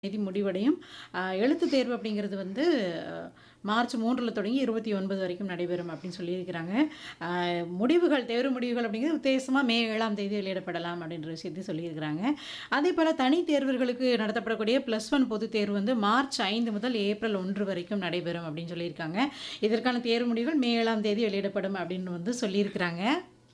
தேதி முடிவடையும். எழுத்துத் தேர்வு அப்படிங்கிறது வந்து மார்ச் 3ல தொடங்கி 29 வரைக்கும் நடைபெறும் அப்படின்னு சொல்லியிருக்கிறாங்க. தேர்வு முடிவுகள் அப்படிங்கிறது உத்தேசமா மே 7ஆம் தேதி வெளியிடப்படலாம் அப்படின்ற விஷயத்தையும் சொல்லியிருக்கிறாங்க. அதேபோல தனித் தேர்வர்களுக்கு நடத்தப்படக்கூடிய +1 பொதுத் தேர்வு வந்து மார்ச் 5 முதல் ஏப்ரல் 1 வரைக்கும் நடைபெறும் அப்படின்னு சொல்லியிருக்காங்க. இதற்கான தேர்வு முடிவுகள் மே 7ஆம் தேதி வெளியிடப்படும் அப்படின்னு வந்து சொல்லியிருக்கிறாங்க.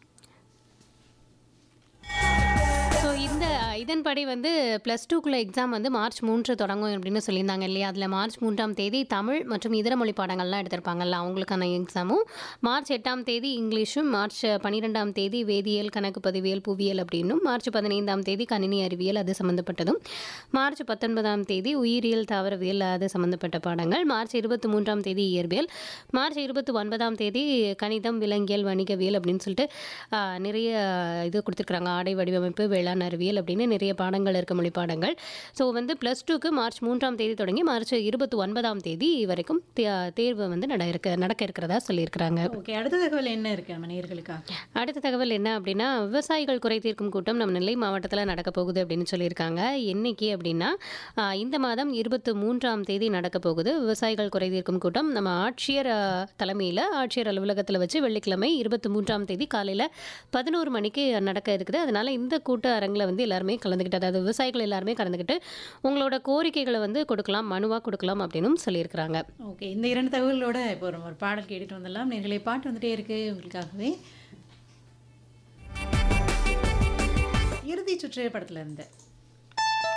ஸோ இதன்படி வந்து +2க்குள்ள எக்ஸாம் வந்து மார்ச் 3 தொடங்கும் அப்படின்னு சொல்லியிருந்தாங்க இல்லையா? அதில மார்ச் 3ஆம் தேதி தமிழ் மற்றும் இதர மொழி பாடங்கள்லாம் எடுத்திருப்பாங்கல்ல, அவங்களுக்கான எக்ஸாமும், மார்ச் 8ஆம் தேதி இங்கிலீஷும், மார்ச் 12ஆம் தேதி வேதியியல், கணக்கு பதிவியல், புவியியல் அப்படின்னும், மார்ச் 15ஆம் தேதி கணினி அறிவியல் அது சம்மந்தப்பட்டதும், மார்ச் 19ஆம் தேதி உயிரியல், தாவரவியல் அது சம்மந்தப்பட்ட பாடங்கள், மார்ச் 23ஆம் தேதி இயற்பியல், மார்ச் 29ஆம் தேதி கணிதம், விலங்கியல், வணிகவியல் அப்படின்னு சொல்லிட்டு நிறைய இது கொடுத்துருக்குறாங்க. ஆடை வடிவமைப்பு, வேளாண் அறிவியல் அப்படின்னு நிறைய பாடங்கள் இருக்க மொழி பாடங்கள். ஸோ வந்து +2க்கு மார்ச் 3ஆம் தேதி தொடங்கி மார்ச் 29ஆம் தேதி வரைக்கும் தேர்வு வந்து நடக்க இருக்கிறதா சொல்லியிருக்கிறாங்க. ஓகே. அடுத்த தகவல் என்ன இருக்கு நம்ம நேயர்களுக்காக? அடுத்த தகவல் என்ன அப்படின்னா, விவசாயிகள் குறை தீர்க்கும் கூட்டம் நம்ம நெல்லை மாவட்டத்தில் நடக்க போகுது அப்படின்னு சொல்லியிருக்காங்க. என்னைக்கு அப்படின்னா, இந்த மாதம் 23ஆம் தேதி நடக்க போகுது. விவசாயிகள் குறை தீர்க்கும் கூட்டம் நம்ம ஆட்சியர் தலைமையில் ஆட்சியர் அலுவலகத்தில் வச்சு வெள்ளிக்கிழமை 23ஆம் தேதி காலையில் 11 மணிக்கு நடக்க இருக்குது. அதனால இந்த கூட்ட அரங்கில் வந்து எல்லாருமே கலந்துக்கிட்டு, அதாவது விவசாயிகள் எல்லாருமே கலந்துக்கிட்டு உங்களோட கோரிக்கைகளை வந்து கொடுக்கலாம், மனுவாக கொடுக்கலாம் அப்படின்னும் சொல்லியிருக்கிறாங்க. ஓகே. இந்த 2 தகவல்களோட இப்போ ஒரு பாடல் கேட்டுட்டு வந்துடலாம். நேயர்களே, பாட்டு வந்துட்டே இருக்கு உங்களுக்காகவே. இறுதிச் சுற்று படத்துல இருந்து.